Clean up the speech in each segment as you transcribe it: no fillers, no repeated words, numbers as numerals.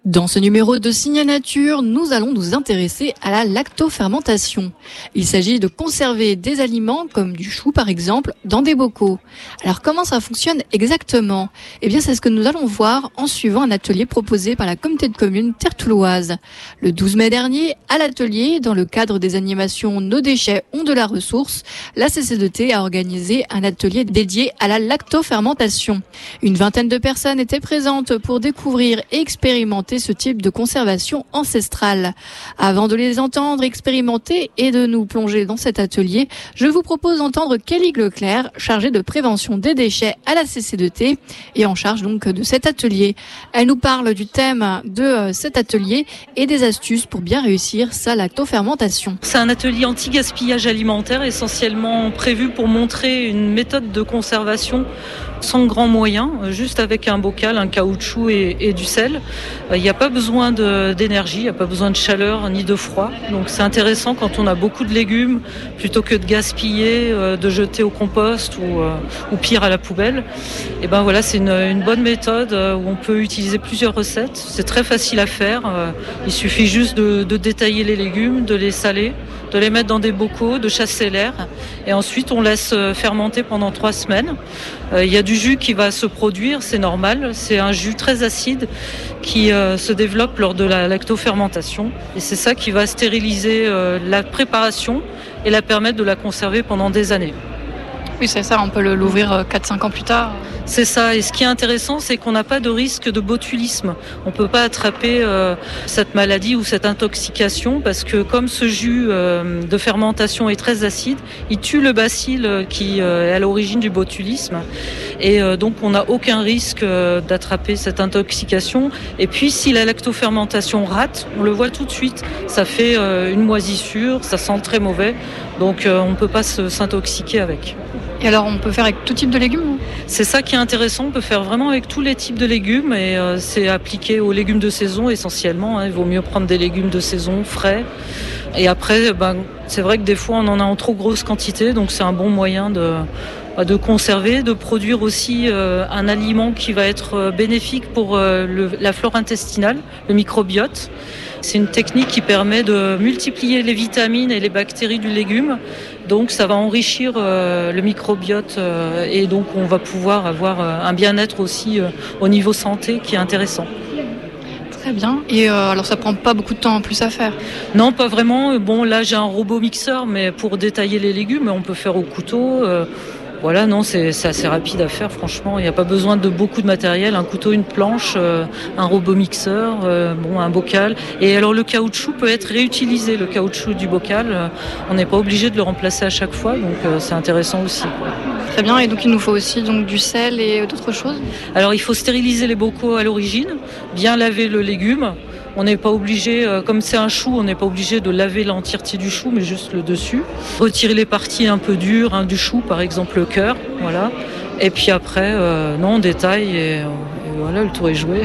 Dans ce numéro de Signe Nature, nous allons nous intéresser à la lactofermentation. Il s'agit de conserver des aliments, comme du chou par exemple, dans des bocaux. Alors comment ça fonctionne exactement ? Eh bien c'est ce que nous allons voir en suivant un atelier proposé par la communauté de communes Terre-Touloise. Le 12 mai dernier, à l'atelier, dans le cadre des animations Nos déchets ont de la ressource, la CCDT a organisé un atelier dédié à la lactofermentation. Une vingtaine de personnes étaient présentes pour découvrir et expérimenter ce type de conservation ancestrale. Avant de les entendre expérimenter et de nous plonger dans cet atelier, je vous propose d'entendre Kelly Leclerc, chargée de prévention des déchets à la CCDT et en charge donc de cet atelier. Elle nous parle du thème de cet atelier et des astuces pour bien réussir sa lactofermentation. C'est un atelier anti-gaspillage alimentaire essentiellement prévu pour montrer une méthode de conservation sans grands moyens, juste avec un bocal, un caoutchouc et du sel. Il n'y a pas besoin d'énergie, il n'y a pas besoin de chaleur ni de froid. Donc c'est intéressant quand on a beaucoup de légumes, plutôt que de gaspiller, de jeter au compost ou pire à la poubelle. Et ben voilà, c'est une bonne méthode où on peut utiliser plusieurs recettes. C'est très facile à faire. Il suffit juste de détailler les légumes, de les saler, de les mettre dans des bocaux, de chasser l'air. Et ensuite, on laisse fermenter pendant 3 semaines. Il y a du jus qui va se produire, c'est normal. C'est un jus très acide qui se développe lors de la lactofermentation. Et c'est ça qui va stériliser la préparation et la permettre de la conserver pendant des années. Oui, c'est ça, on peut l'ouvrir 4-5 ans plus tard. C'est ça, et ce qui est intéressant, c'est qu'on n'a pas de risque de botulisme. On ne peut pas attraper cette maladie ou cette intoxication parce que comme ce jus de fermentation est très acide, il tue le bacille qui est à l'origine du botulisme. Et donc on n'a aucun risque d'attraper cette intoxication. Et puis si la lactofermentation rate, on le voit tout de suite, ça fait une moisissure, ça sent très mauvais, donc on ne peut pas s'intoxiquer avec. Et alors on peut faire avec tout type de légumes ? C'est ça qui est intéressant, on peut faire vraiment avec tous les types de légumes et c'est appliqué aux légumes de saison essentiellement. Il vaut mieux prendre des légumes de saison frais. Et après, c'est vrai que des fois on en a en trop grosse quantité, donc c'est un bon moyen de conserver, de produire aussi un aliment qui va être bénéfique pour la flore intestinale, le microbiote. C'est une technique qui permet de multiplier les vitamines et les bactéries du légume. Donc ça va enrichir le microbiote et donc on va pouvoir avoir un bien-être aussi au niveau santé qui est intéressant. Très bien. Et alors ça prend pas beaucoup de temps en plus à faire ? Non, pas vraiment. Bon, là j'ai un robot mixeur, mais pour détailler les légumes, on peut faire au couteau. Voilà, non, c'est assez rapide à faire, franchement. Il n'y a pas besoin de beaucoup de matériel. Un couteau, une planche, un robot mixeur, un bocal. Et alors, le caoutchouc peut être réutilisé, le caoutchouc du bocal. On n'est pas obligé de le remplacer à chaque fois, donc c'est intéressant aussi. Très bien, et donc il nous faut aussi donc, du sel et d'autres choses ? Alors, il faut stériliser les bocaux à l'origine, bien laver le légume. On n'est pas obligé, comme c'est un chou, on n'est pas obligé de laver l'entièreté du chou, mais juste le dessus. Retirer les parties un peu dures du chou, par exemple le cœur, voilà. Et puis après, on détaille et voilà, le tour est joué.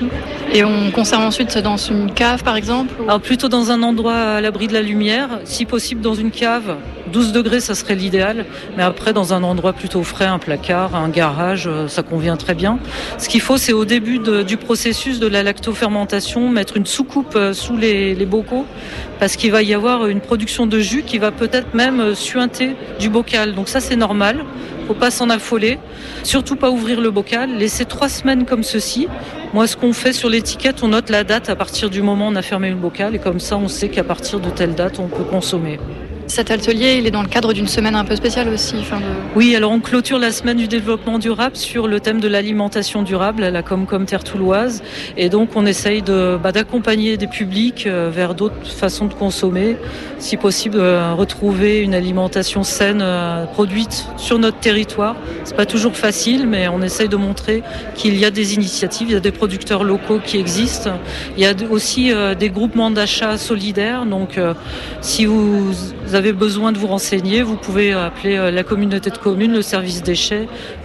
Et on conserve ensuite dans une cave, par exemple ? Alors plutôt dans un endroit à l'abri de la lumière, si possible dans une cave. 12 degrés, ça serait l'idéal. Mais après, dans un endroit plutôt frais, un placard, un garage, ça convient très bien. Ce qu'il faut, c'est au début du processus de la lactofermentation, mettre une soucoupe sous les bocaux, parce qu'il va y avoir une production de jus qui va peut-être même suinter du bocal. Donc ça, c'est normal. Faut pas s'en affoler. Surtout pas ouvrir le bocal. Laisser 3 semaines comme ceci. Moi, ce qu'on fait sur l'étiquette, on note la date à partir du moment où on a fermé le bocal. Et comme ça, on sait qu'à partir de telle date, on peut consommer. Cet atelier, il est dans le cadre d'une semaine un peu spéciale aussi. Oui, alors on clôture la semaine du développement durable sur le thème de l'alimentation durable à la Comcom Terre-Touloise. Et donc on essaye d'accompagner des publics vers d'autres façons de consommer. Si possible, retrouver une alimentation saine produite sur notre territoire. C'est pas toujours facile, mais on essaye de montrer qu'il y a des initiatives, il y a des producteurs locaux qui existent. Il y a aussi des groupements d'achat solidaires. Donc si vous avez besoin de vous renseigner, vous pouvez appeler la communauté de communes, le service déchets,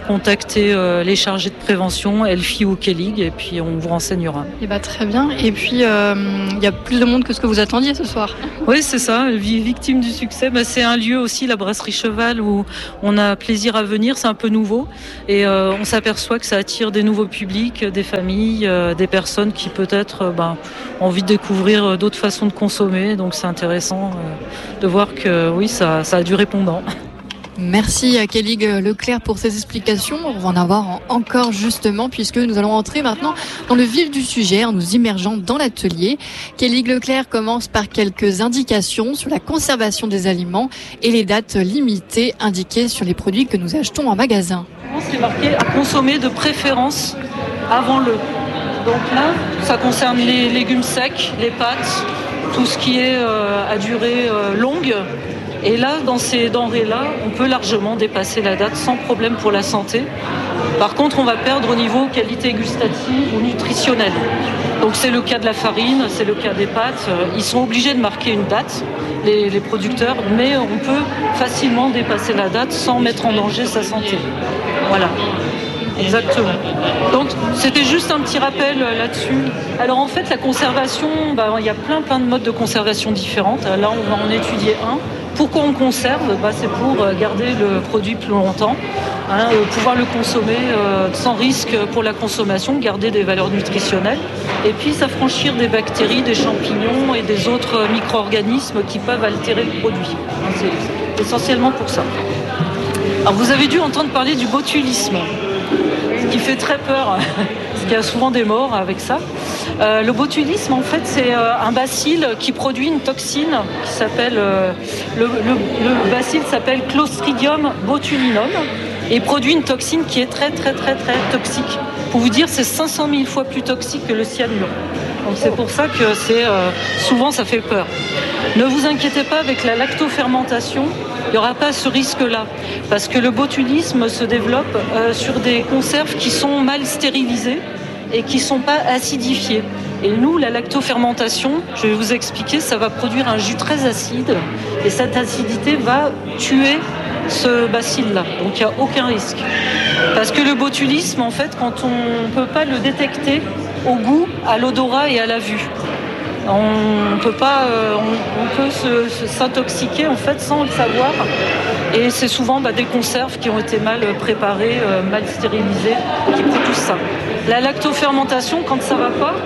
contacter les chargés de prévention, Elfie ou Kellig, et puis on vous renseignera. Très bien. Et puis, il y a plus de monde que ce que vous attendiez ce soir. Oui, c'est ça. Victime du succès. C'est un lieu aussi, la Brasserie Cheval, où on a plaisir à venir. C'est un peu nouveau. Et on s'aperçoit que ça attire des nouveaux publics, des familles, des personnes qui peut-être ont envie de découvrir d'autres façons de consommer. Donc c'est intéressant de voir que oui, ça a du répondant. Merci à Kellig Leclerc pour ces explications. On va en avoir encore justement puisque nous allons entrer maintenant dans le vif du sujet en nous immergeant dans l'atelier. Kellig Leclerc commence par quelques indications sur la conservation des aliments et les dates limitées indiquées sur les produits que nous achetons en magasin. C'est marqué à consommer de préférence avant le. Donc là, ça concerne les légumes secs, les pâtes, tout ce qui est à durée longue. Et là, dans ces denrées-là, on peut largement dépasser la date sans problème pour la santé. Par contre, on va perdre au niveau qualité gustative ou nutritionnelle. Donc c'est le cas de la farine, c'est le cas des pâtes. Ils sont obligés de marquer une date, les producteurs, mais on peut facilement dépasser la date sans mettre en danger sa santé. Voilà. Exactement. Donc c'était juste un petit rappel là-dessus. Alors en fait, la conservation, il y a plein de modes de conservation différentes. Là, on va en étudier un. Pourquoi on conserve ? C'est pour garder le produit plus longtemps, pouvoir le consommer sans risque pour la consommation, garder des valeurs nutritionnelles, et puis s'affranchir des bactéries, des champignons et des autres micro-organismes qui peuvent altérer le produit. C'est essentiellement pour ça. Alors vous avez dû entendre parler du botulisme, ce qui fait très peur, parce qu'il y a souvent des morts avec ça. Le botulisme, en fait, c'est un bacille qui produit une toxine qui s'appelle... le bacille s'appelle Clostridium botulinum et produit une toxine qui est très toxique. Pour vous dire, c'est 500 000 fois plus toxique que le cyanure. Donc c'est pour ça que souvent ça fait peur. Ne vous inquiétez pas, avec la lactofermentation, il n'y aura pas ce risque-là. Parce que le botulisme se développe sur des conserves qui sont mal stérilisées et qui ne sont pas acidifiées. Et nous, la lactofermentation, je vais vous expliquer, ça va produire un jus très acide. Et cette acidité va tuer ce bacille-là. Donc il n'y a aucun risque. Parce que le botulisme, en fait, quand on ne peut pas le détecter au goût, à l'odorat et à la vue. On peut s'intoxiquer en fait sans le savoir, et c'est souvent des conserves qui ont été mal préparées, mal stérilisées, qui produisent ça. La lactofermentation, quand ça va pas,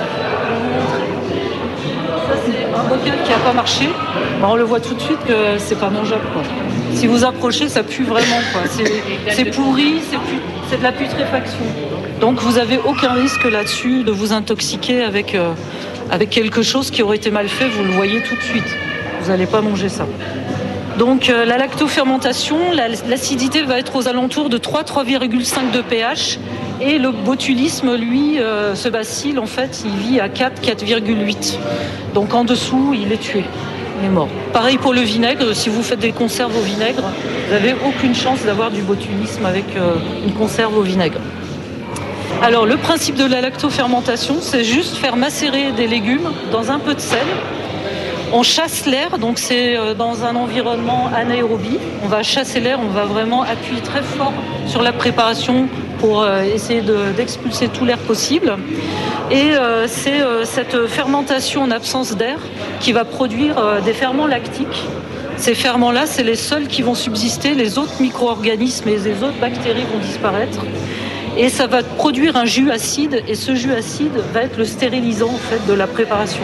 ça c'est un bocal qui n'a pas marché, on le voit tout de suite que c'est pas mangeable, quoi. Si vous approchez, ça pue vraiment, quoi. C'est pourri, c'est de la putréfaction. Donc vous n'avez aucun risque là-dessus de vous intoxiquer avec quelque chose qui aurait été mal fait, vous le voyez tout de suite. Vous n'allez pas manger ça. Donc la lactofermentation, l'acidité va être aux alentours de 3,5 de pH. Et le botulisme, lui, ce bacille, en fait, il vit à 4,8. Donc en dessous, il est tué. Il est mort. Pareil pour le vinaigre. Si vous faites des conserves au vinaigre, vous n'avez aucune chance d'avoir du botulisme avec une conserve au vinaigre. Alors le principe de la lactofermentation, c'est juste faire macérer des légumes dans un peu de sel. On chasse l'air, donc c'est dans un environnement anaérobie. On va chasser l'air, on va vraiment appuyer très fort sur la préparation pour essayer d'expulser tout l'air possible. Et c'est cette fermentation en absence d'air qui va produire des ferments lactiques. Ces ferments-là, c'est les seuls qui vont subsister, les autres micro-organismes et les autres bactéries vont disparaître. Et ça va produire un jus acide, et ce jus acide va être le stérilisant en fait de la préparation.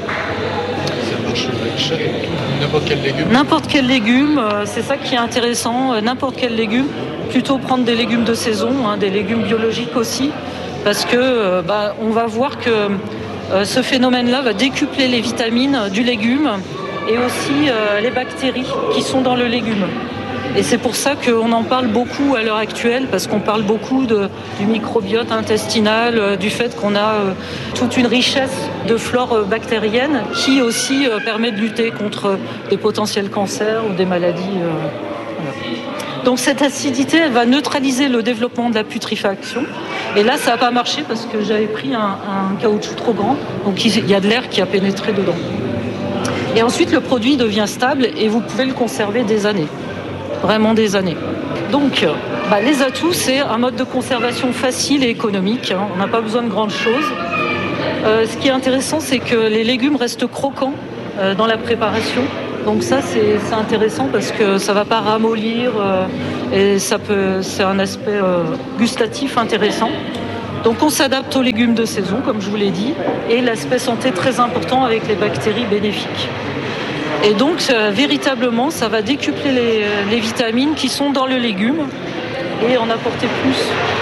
Ça marche avec n'importe quel légume. N'importe quel légume, c'est ça qui est intéressant. N'importe quel légume, plutôt prendre des légumes de saison, des légumes biologiques aussi, parce que on va voir que ce phénomène-là va décupler les vitamines du légume et aussi les bactéries qui sont dans le légume. Et c'est pour ça qu'on en parle beaucoup à l'heure actuelle, parce qu'on parle beaucoup du microbiote intestinal, du fait qu'on a toute une richesse de flore bactérienne qui aussi permet de lutter contre des potentiels cancers ou des maladies. Voilà. Donc cette acidité, elle va neutraliser le développement de la putréfaction. Et là, ça n'a pas marché parce que j'avais pris un caoutchouc trop grand, donc il y a de l'air qui a pénétré dedans. Et ensuite, le produit devient stable et vous pouvez le conserver des années. Vraiment des années. Donc, Les atouts, c'est un mode de conservation facile et économique. On n'a pas besoin de grandes choses. Ce qui est intéressant, c'est que les légumes restent croquants dans la préparation. Donc ça, c'est intéressant parce que ça ne va pas ramollir et c'est un aspect gustatif intéressant. Donc on s'adapte aux légumes de saison, comme je vous l'ai dit, et l'aspect santé très important avec les bactéries bénéfiques. Et donc véritablement, ça va décupler les vitamines qui sont dans le légume et en apporter plus.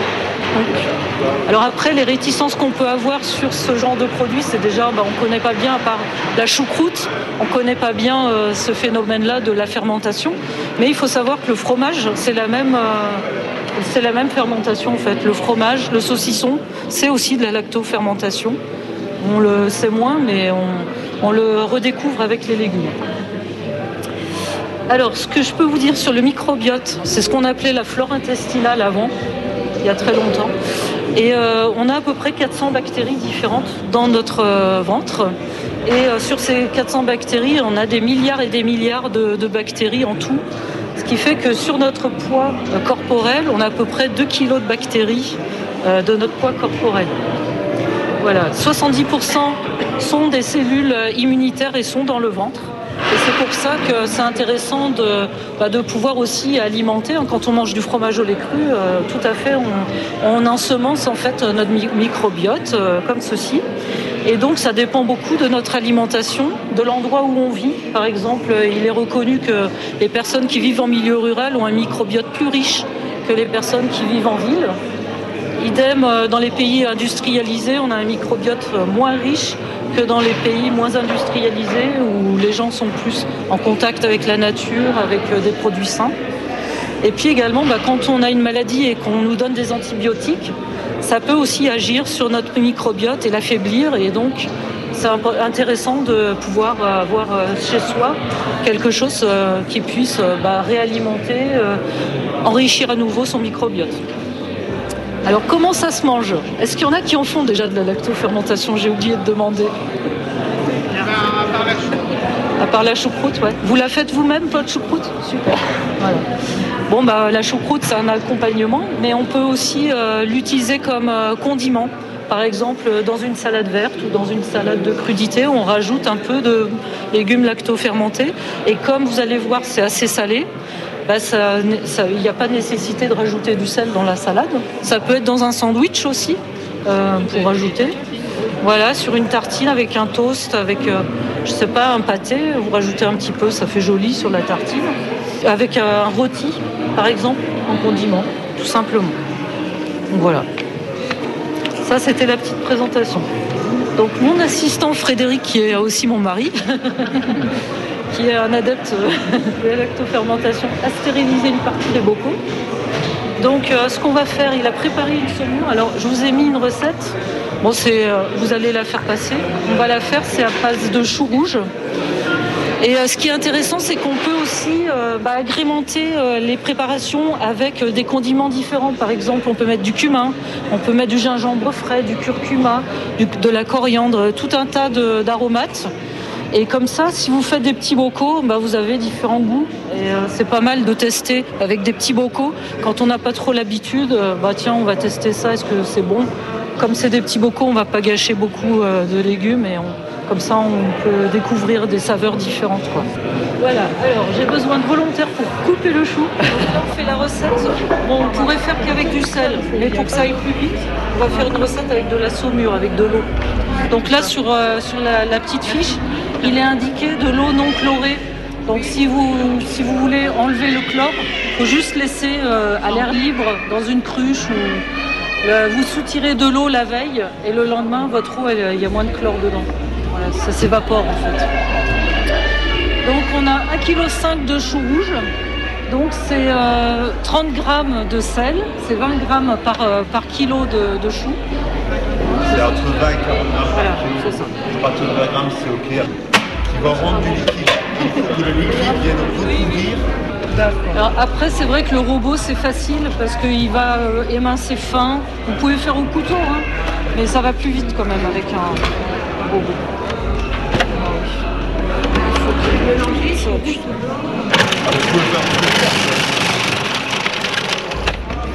Alors après, les réticences qu'on peut avoir sur ce genre de produit, c'est déjà, on ne connaît pas bien, à part la choucroute, on ne connaît pas bien ce phénomène-là de la fermentation. Mais il faut savoir que le fromage, c'est la même fermentation en fait. Le fromage, le saucisson, c'est aussi de la lactofermentation. On le sait moins, mais on le redécouvre avec les légumes. Alors, ce que je peux vous dire sur le microbiote, c'est ce qu'on appelait la flore intestinale avant, il y a très longtemps. Et on a à peu près 400 bactéries différentes dans notre ventre. Et sur ces 400 bactéries, on a des milliards et des milliards de bactéries en tout. Ce qui fait que sur notre poids corporel, on a à peu près 2 kilos de bactéries de notre poids corporel. Voilà, 70% sont des cellules immunitaires et sont dans le ventre. Et c'est pour ça que c'est intéressant de pouvoir aussi alimenter. Quand on mange du fromage au lait cru, tout à fait, on ensemence en fait notre microbiote comme ceci. Et donc ça dépend beaucoup de notre alimentation, de l'endroit où on vit. Par exemple, il est reconnu que les personnes qui vivent en milieu rural ont un microbiote plus riche que les personnes qui vivent en ville. Idem, dans les pays industrialisés, on a un microbiote moins riche que dans les pays moins industrialisés où les gens sont plus en contact avec la nature, avec des produits sains. Et puis également, quand on a une maladie et qu'on nous donne des antibiotiques, ça peut aussi agir sur notre microbiote et l'affaiblir. Et donc, c'est intéressant de pouvoir avoir chez soi quelque chose qui puisse réalimenter, enrichir à nouveau son microbiote. Alors, comment ça se mange ? Est-ce qu'il y en a qui en font déjà de la lactofermentation ? J'ai oublié de demander. À part la choucroute. À part la choucroute, ouais. Vous la faites vous-même, votre choucroute ? Super. Voilà. La choucroute, c'est un accompagnement, mais on peut aussi l'utiliser comme condiment. Par exemple, dans une salade verte ou dans une salade de crudité, on rajoute un peu de légumes lactofermentés. Et comme vous allez voir, c'est assez salé. Il n'y a pas nécessité de rajouter du sel dans la salade. Ça peut être dans un sandwich aussi, pour rajouter. Voilà, sur une tartine avec un toast, avec, un pâté, vous rajoutez un petit peu, ça fait joli sur la tartine. Avec un rôti, par exemple, en condiment, tout simplement. Donc voilà. Ça, c'était la petite présentation. Donc mon assistant Frédéric, qui est aussi mon mari, qui est un adepte de la lactofermentation, a stérilisé une partie des bocaux. Donc ce qu'on va faire, il a préparé une saumure. Alors je vous ai mis une recette. Vous allez la faire passer. On va la faire, c'est à base de choux rouges. Et ce qui est intéressant, c'est qu'on peut aussi agrémenter les préparations avec des condiments différents. Par exemple, on peut mettre du cumin, on peut mettre du gingembre frais, du curcuma, de la coriandre, tout un tas d'aromates. Et comme ça, si vous faites des petits bocaux, vous avez différents goûts. Et c'est pas mal de tester avec des petits bocaux. Quand on n'a pas trop l'habitude, on va tester ça, est-ce que c'est bon ? Comme c'est des petits bocaux, on va pas gâcher beaucoup de légumes et comme ça, on peut découvrir des saveurs différentes, quoi. Voilà, alors j'ai besoin de volontaires pour couper le chou. Donc là, on fait la recette. On pourrait faire qu'avec du sel, mais pour que ça aille plus vite, on va faire une recette avec de la saumure, avec de l'eau. Donc là, sur la petite fiche, il est indiqué de l'eau non chlorée. Donc si vous voulez enlever le chlore, il faut juste laisser à l'air libre dans une cruche ou vous soutirez de l'eau la veille et le lendemain, votre eau, il y a moins de chlore dedans. Voilà, ça s'évapore en fait. Donc on a 1,5 kg de choux rouges. Donc c'est 30 grammes de sel, c'est 20 grammes par kilo de choux. C'est entre 20 et 40 grammes. Voilà, c'est ça. À partir de 20 grammes, c'est OK. Qui va rendre du liquide. Il faut que le liquide vienne recouvrir. Alors après, c'est vrai que le robot, c'est facile parce qu'il va émincer fin. Vous pouvez faire au couteau, mais ça va plus vite quand même avec un robot. Il faut qu'il mélange ça.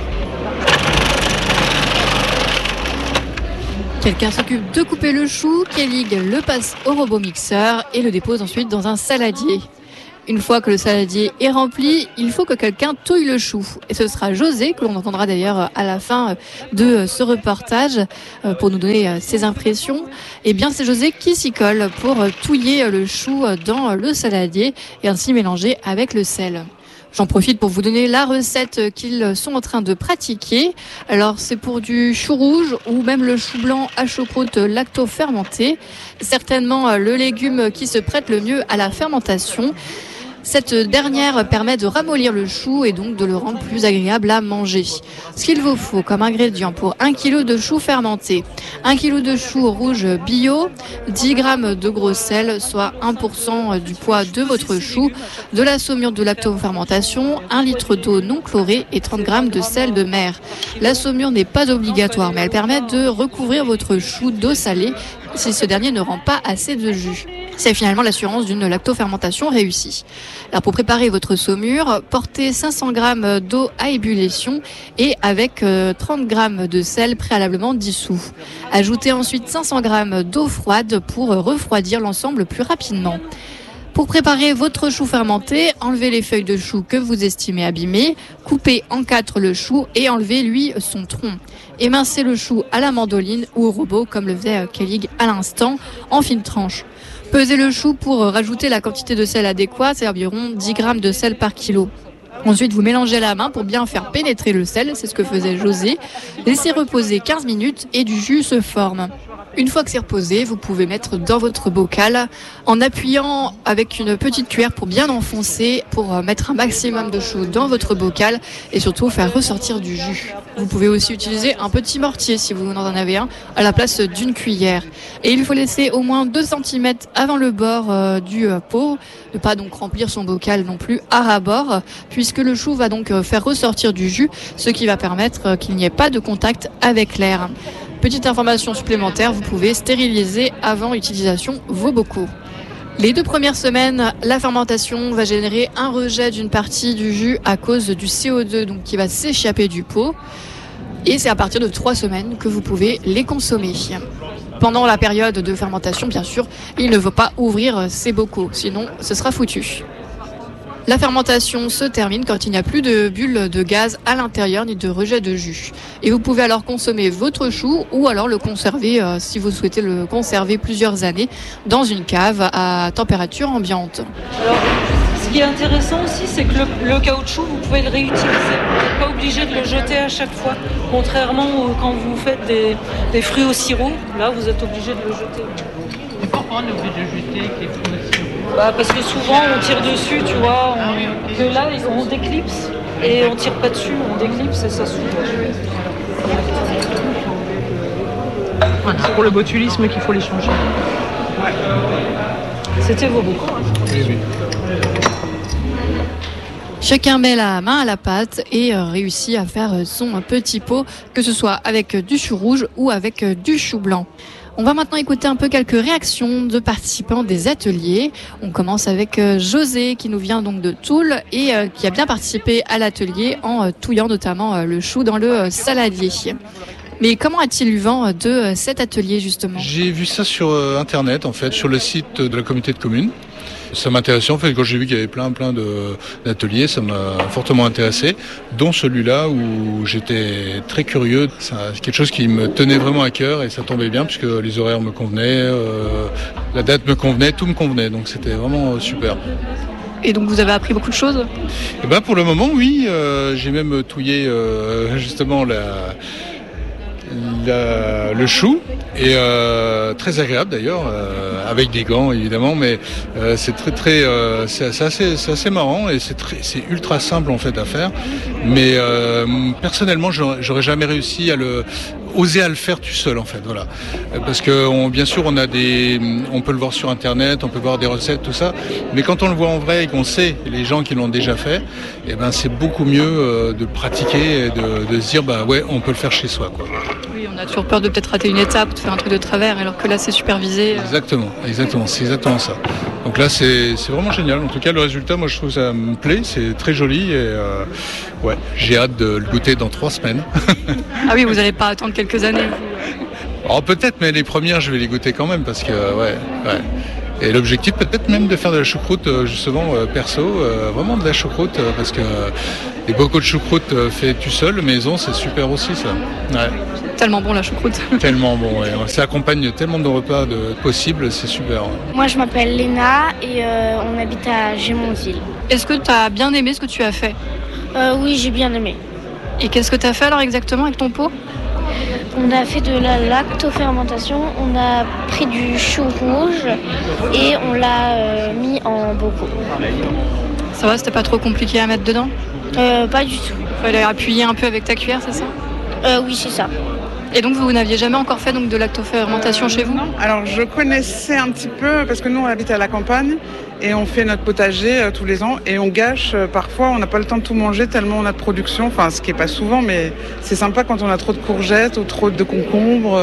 Quelqu'un s'occupe de couper le chou, Kellig le passe au robot mixeur et le dépose ensuite dans un saladier. Une fois que le saladier est rempli, il faut que quelqu'un touille le chou. Et ce sera José, que l'on entendra d'ailleurs à la fin de ce reportage, pour nous donner ses impressions. Et bien c'est José qui s'y colle pour touiller le chou dans le saladier et ainsi mélanger avec le sel. J'en profite pour vous donner la recette qu'ils sont en train de pratiquer. Alors c'est pour du chou rouge ou même le chou blanc à choucroute lacto-fermenté. Certainement le légume qui se prête le mieux à la fermentation. Cette dernière permet de ramollir le chou et donc de le rendre plus agréable à manger. Ce qu'il vous faut comme ingrédient pour 1 kg de chou fermenté: 1 kg de chou rouge bio, 10 g de gros sel, soit 1% du poids de votre chou, de la saumure de lactofermentation, 1 litre d'eau non chlorée et 30 g de sel de mer. La saumure n'est pas obligatoire, mais elle permet de recouvrir votre chou d'eau salée si ce dernier ne rend pas assez de jus. C'est finalement l'assurance d'une lactofermentation réussie. Alors pour préparer votre saumure, portez 500 g d'eau à ébullition et avec 30 g de sel préalablement dissous. Ajoutez ensuite 500 g d'eau froide pour refroidir l'ensemble plus rapidement. Pour préparer votre chou fermenté, enlevez les feuilles de chou que vous estimez abîmées, coupez en 4 le chou et enlevez lui son tronc. Émincez le chou à la mandoline ou au robot comme le faisait Kellig à l'instant, en fines tranches. Pesez le chou pour rajouter la quantité de sel adéquate, c'est environ 10 g de sel par kilo. Ensuite, vous mélangez à la main pour bien faire pénétrer le sel, c'est ce que faisait José. Laissez reposer 15 minutes et du jus se forme. Une fois que c'est reposé, vous pouvez mettre dans votre bocal en appuyant avec une petite cuillère pour bien enfoncer, pour mettre un maximum de chou dans votre bocal et surtout faire ressortir du jus. Vous pouvez aussi utiliser un petit mortier si vous en avez un à la place d'une cuillère. Et il faut laisser au moins 2 cm avant le bord du pot, ne pas donc remplir son bocal non plus à ras-bord, puisque le chou va donc faire ressortir du jus, ce qui va permettre qu'il n'y ait pas de contact avec l'air. Petite information supplémentaire, vous pouvez stériliser avant utilisation vos bocaux. Les 2 premières semaines, la fermentation va générer un rejet d'une partie du jus à cause du CO2 donc qui va s'échapper du pot. Et c'est à partir de 3 semaines que vous pouvez les consommer. Pendant la période de fermentation, bien sûr, il ne faut pas ouvrir ces bocaux, sinon ce sera foutu. La fermentation se termine quand il n'y a plus de bulles de gaz à l'intérieur ni de rejet de jus. Et vous pouvez alors consommer votre chou ou alors le conserver, si vous souhaitez le conserver plusieurs années, dans une cave à température ambiante. Alors, ce qui est intéressant aussi, c'est que le caoutchouc, vous pouvez le réutiliser. Vous n'êtes pas obligé de le jeter à chaque fois. Contrairement quand vous faites des fruits au sirop, là vous êtes obligé de le jeter. Et pourquoi on est obligé de jeter les fruits au sirop ? Parce que souvent on tire dessus, tu vois, que là on déclipse et on tire pas dessus, on déclipse et ça s'ouvre. Voilà. C'est pour le botulisme qu'il faut les changer. C'était vos bocaux. Oui. Chacun met la main à la pâte et réussit à faire son petit pot, que ce soit avec du chou rouge ou avec du chou blanc. On va maintenant écouter un peu quelques réactions de participants des ateliers. On commence avec José qui nous vient donc de Toul et qui a bien participé à l'atelier en touillant notamment le chou dans le saladier. Mais comment a-t-il eu vent de cet atelier justement ? J'ai vu ça sur Internet en fait, sur le site de la communauté de communes. Ça m'intéressait en fait, quand j'ai vu qu'il y avait plein d'ateliers, ça m'a fortement intéressé, dont celui-là où j'étais très curieux. C'est quelque chose qui me tenait vraiment à cœur et ça tombait bien puisque les horaires me convenaient, la date me convenait, tout me convenait, donc c'était vraiment super. Et donc vous avez appris beaucoup de choses ? Et ben pour le moment oui, j'ai même touillé justement le chou et très agréable d'ailleurs, avec des gants évidemment, mais c'est c'est assez marrant et c'est ultra simple en fait à faire. Mais personnellement, j'aurais jamais réussi à oser à le faire tout seul en fait, voilà. Parce que bien sûr on peut le voir sur internet, on peut voir des recettes, tout ça, mais quand on le voit en vrai et qu'on sait les gens qui l'ont déjà fait, et ben c'est beaucoup mieux de pratiquer et de se dire bah ouais, on peut le faire chez soi quoi. Oui, on a toujours peur de peut-être rater une étape, de faire un truc de travers, alors que là c'est supervisé. Exactement, c'est exactement ça. Donc là c'est vraiment génial. En tout cas le résultat, moi je trouve ça me plaît, c'est très joli et ouais, j'ai hâte de le goûter dans 3 semaines. Ah oui, vous n'allez pas attendre quelques années. Oh, peut-être, mais les premières, je vais les goûter quand même parce que, ouais. Et l'objectif, peut-être même de faire de la choucroute, justement, perso, vraiment de la choucroute, parce que les bocaux de choucroute fait tout seul, maison, c'est super aussi, ça. Ouais. Tellement bon la choucroute. Tellement bon, ouais. Ça accompagne tellement de repas possibles, c'est super. Ouais. Moi, je m'appelle Léna et on habite à Gémontville. Est-ce que tu as bien aimé ce que tu as fait ? Oui, j'ai bien aimé. Et qu'est-ce que tu as fait alors exactement avec ton pot ? On a fait de la lactofermentation, on a pris du chou rouge et on l'a mis en bocaux. Ça va, c'était pas trop compliqué à mettre dedans ? Pas du tout. Fallait appuyer un peu avec ta cuillère, c'est ça ? Oui, c'est ça. Et donc vous n'aviez jamais encore fait donc, de lactofermentation chez vous ? Alors je connaissais un petit peu parce que nous on habite à la campagne et on fait notre potager tous les ans et on gâche parfois, on n'a pas le temps de tout manger tellement on a de production, enfin ce qui n'est pas souvent mais c'est sympa quand on a trop de courgettes ou trop de concombres.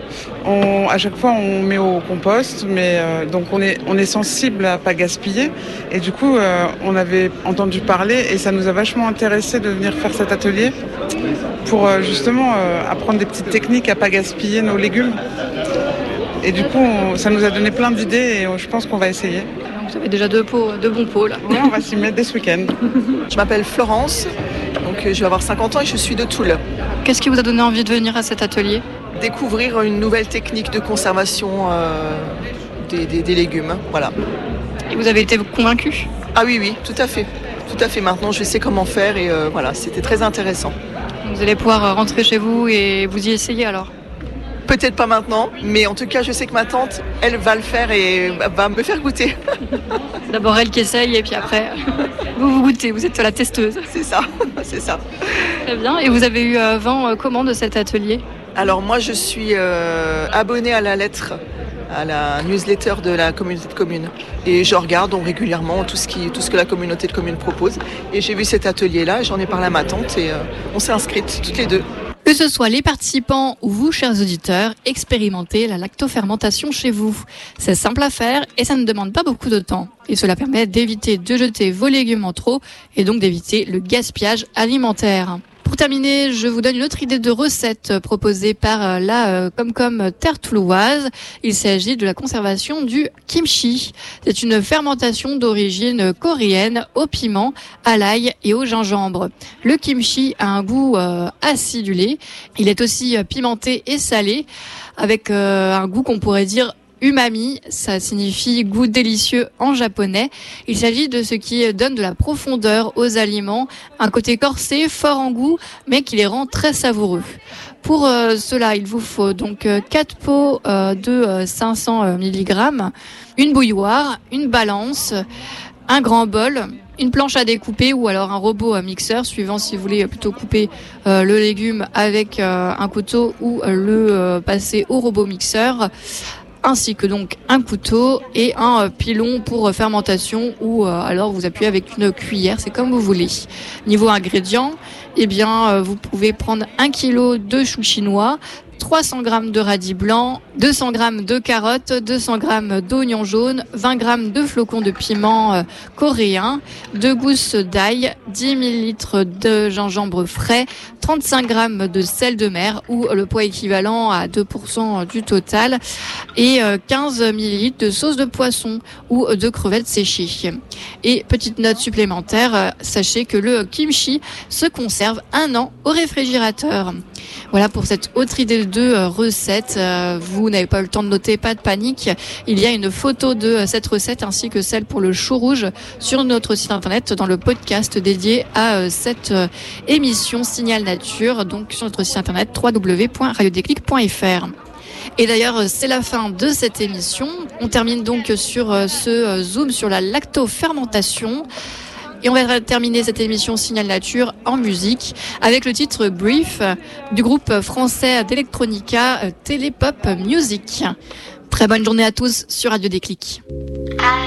À chaque fois on met au compost mais donc on est sensible à pas gaspiller et du coup on avait entendu parler et ça nous a vachement intéressé de venir faire cet atelier pour justement apprendre des petites techniques à pas gaspiller nos légumes. Et du coup, ça nous a donné plein d'idées et je pense qu'on va essayer. Vous avez déjà deux bons pots là. Ouais, on va s'y mettre dès ce week-end. Je m'appelle Florence, donc je vais avoir 50 ans et je suis de Toul. Qu'est-ce qui vous a donné envie de venir à cet atelier ? Découvrir une nouvelle technique de conservation des légumes, voilà. Et vous avez été convaincu ? Ah oui, tout à fait. Tout à fait, maintenant je sais comment faire et voilà, c'était très intéressant. Vous allez pouvoir rentrer chez vous et vous y essayer alors ? Peut-être pas maintenant, mais en tout cas je sais que ma tante, elle va le faire et va me faire goûter. D'abord elle qui essaye et puis après vous goûtez, vous êtes la testeuse. C'est ça. Très bien, et vous avez eu vent comment de cet atelier ? Alors moi je suis abonnée à la lettre, à la newsletter de la communauté de communes. Et je regarde donc régulièrement tout ce que la communauté de communes propose. Et j'ai vu cet atelier-là, j'en ai parlé à ma tante et on s'est inscrites toutes les deux. Que ce soit les participants ou vous, chers auditeurs, expérimentez la lactofermentation chez vous. C'est simple à faire et ça ne demande pas beaucoup de temps. Et cela permet d'éviter de jeter vos légumes en trop et donc d'éviter le gaspillage alimentaire. Pour terminer, je vous donne une autre idée de recette proposée par la Comcom Terre Touloise. Il s'agit de la conservation du kimchi. C'est une fermentation d'origine coréenne au piment, à l'ail et au gingembre. Le kimchi a un goût acidulé. Il est aussi pimenté et salé avec un goût qu'on pourrait dire umami, ça signifie goût délicieux en japonais. Il s'agit de ce qui donne de la profondeur aux aliments, un côté corsé, fort en goût, mais qui les rend très savoureux. Pour cela, il vous faut donc 4 pots de 500 mg, une bouilloire, une balance, un grand bol, une planche à découper ou alors un robot mixeur, suivant si vous voulez plutôt couper le légume avec un couteau ou le passer au robot mixeur, ainsi que donc un couteau et un pilon pour fermentation ou alors vous appuyez avec une cuillère, c'est comme vous voulez. Niveau ingrédients, eh bien vous pouvez prendre 1 kg de choux chinois, 300 g de radis blancs, 200 g de carottes, 200 g d'oignons jaunes, 20 g de flocons de piment coréen, 2 gousses d'ail, 10 ml de gingembre frais, 35 g de sel de mer ou le poids équivalent à 2% du total et 15 ml de sauce de poisson ou de crevettes séchées. Et petite note supplémentaire, sachez que le kimchi se conserve 1 an au réfrigérateur. Voilà pour cette autre idée de recette. Vous n'avez pas eu le temps de noter, pas de panique. Il y a une photo de cette recette ainsi que celle pour le chou rouge sur notre site internet dans le podcast dédié à cette émission Signal Nature, donc sur notre site internet www.radiodéclic.fr. Et d'ailleurs, c'est la fin de cette émission. On termine donc sur ce zoom sur la lactofermentation. Et on va terminer cette émission Signal Nature en musique avec le titre Brief du groupe français d'Electronica Télépop Music. Très bonne journée à tous sur Radio Déclic.